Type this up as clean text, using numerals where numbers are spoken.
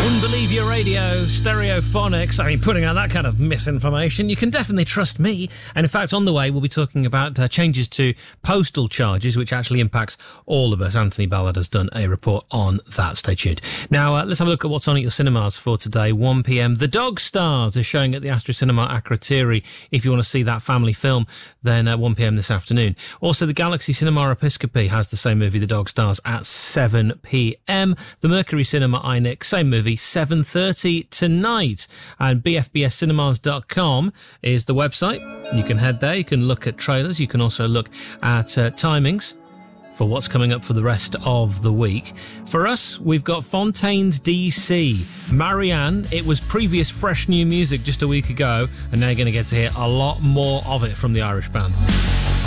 Wouldn't believe your radio, Stereophonics. I mean, putting out that kind of misinformation, you can definitely trust me. And in fact, on the way, we'll be talking about changes to postal charges, which actually impacts all of us. Anthony Ballard has done a report on that. Stay tuned. Now, let's have a look at what's on at your cinemas for today. 1 p.m. The Dog Stars is showing at the Astra Cinema Akrotiri. If you want to see that family film, then at 1 p.m. this afternoon. Also, the Galaxy Cinema Episcopi has the same movie, The Dog Stars, at 7 p.m. The Mercury Cinema INIC, same movie, 7:30 tonight. And bfbscinemas.com is the website. You can head there, you can look at trailers, you can also look at timings for what's coming up for the rest of the week. For us, we've got Fontaines DC, Marianne. It was previous fresh new music just a week ago, and now you're going to get to hear a lot more of it from the Irish band.